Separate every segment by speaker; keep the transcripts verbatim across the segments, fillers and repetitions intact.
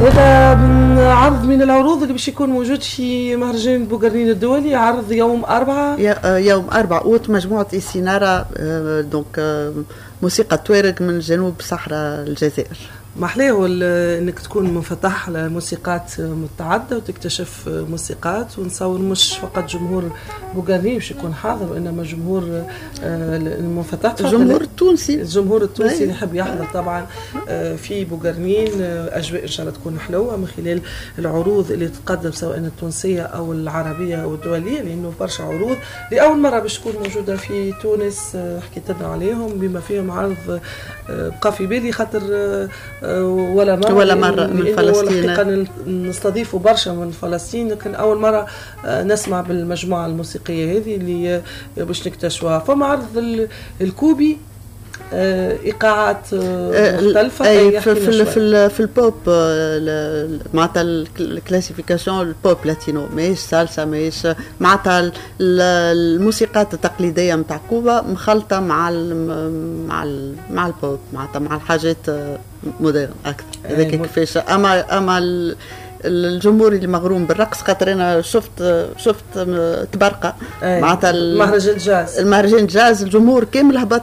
Speaker 1: هذا من عرض من العروض اللي باش يكون موجود في مهرجان بوغرنين الدولي، عرض يوم أربعة
Speaker 2: يوم أربعة أوت، مجموعة إسينارا دونك موسيقى توارق من جنوب صحراء الجزائر.
Speaker 1: محلاه انك تكون منفتح على موسيقات متعدده وتكتشف موسيقات، ونصور مش فقط جمهور بوغرنين باش يكون حاضر، وانما جمهور منفتح،
Speaker 2: الجمهور التونسي
Speaker 1: الجمهور التونسي اللي يحب يحضر طبعا في بوغرنين. اجواء ان شاء الله تكون حلوه من خلال العروض اللي تقدم سواء التونسيه او العربيه او الدوليه، لانه برشا عروض لاول مره باش تكون موجوده في تونس حكيت لنا عليهم، بما فيهم عرض بقى في بالي خاطر ولا مرة
Speaker 2: ولا مرة من فلسطين،
Speaker 1: الحقيقة نستضيفوا برشا من فلسطين، لكن أول مرة نسمع بالمجموعة الموسيقية هذه اللي باش نكتشفوها. فما عرض الكوبي ايقاعات مختلفه،
Speaker 2: أي في في في, في البوب معناتها الكلاسيفيكاسيون البوب لاتينو، ماهيش سالسا، ماهيش معناتها الموسيقات التقليديه نتاع كوبا مخلطه مع ال مع ال مع البوب، معناتها مع الحاجات مودرن اكثر. هذاك كيفاش اما اما الجمهور اللي مغروم بالرقص، خاطر انا شفت شفت تبرقه معناتها
Speaker 1: المهرجان جاز
Speaker 2: المهرجان جاز الجمهور كامل هبط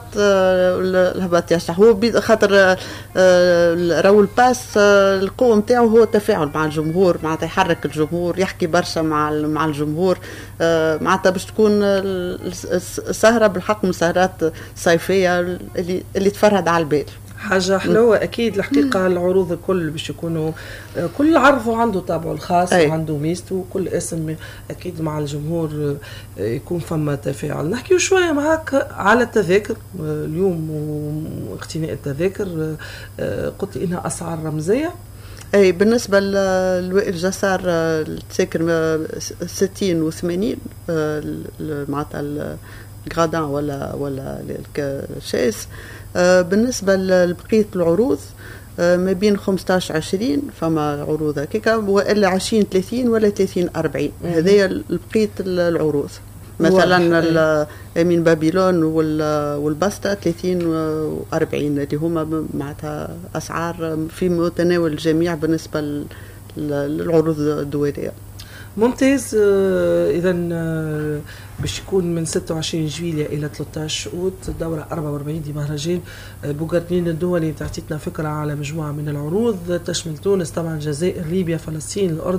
Speaker 2: هبط يشرح. هو خاطر راهو الباس القوه نتاعو هو التفاعل مع الجمهور، معناتها يحرك الجمهور، يحكي برشا مع مع الجمهور، معناتها باش تكون السهره بالحق من سهرات صيفيه اللي اللي تفرهد على البال.
Speaker 1: حاجة حلوة أكيد. الحقيقة العروض الكل باش يكونوا كل عرض عنده طابعه الخاص وعنده ميزته، وكل اسم أكيد مع الجمهور يكون فما تفاعل. نحكي شوية معاك على التذاكر اليوم واقتناء التذاكر، قلت لي إنها أسعار رمزية.
Speaker 2: أي بالنسبة لوائل جسار التذاكر ستين وثمانين معناتها الغرادان ولا ولا الشاس. بالنسبة لبقية العروض ما بين خمسطاش عشرين فما عروض هكاكا، والا عشرين ثلاثين ولا ثلاثين أربعين، هذايا بقية العروض. مثلا امين بابيلون والباستا ثلاثين وأربعين اللي هما معناتها اسعار في متناول الجميع بالنسبة للعروض الدولية.
Speaker 1: ممتاز. اذا باش يكون من ستة وعشرين جويلية الى ثلاثة عشر اوت الدوره أربعة وأربعين دي مهرجان بوغرنين الدولي. تعطيتنا فكره على مجموعه من العروض تشمل تونس طبعا، الجزائر، ليبيا، فلسطين، الأردن.